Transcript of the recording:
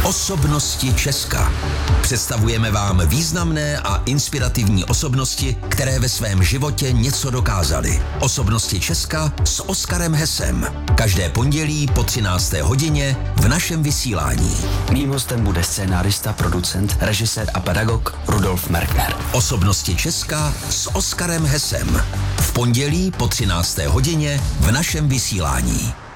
Osobnosti Česka. Představujeme vám významné a inspirativní osobnosti, které ve svém životě něco dokázaly. Osobnosti Česka s Oskarem Hesem. Každé pondělí po 13. hodině v našem vysílání. Mým hostem bude scénárista, producent, režisér a pedagog Rudolf Merkner. Osobnosti Česka s Oskarem Hesem. V pondělí po 13. hodině v našem vysílání.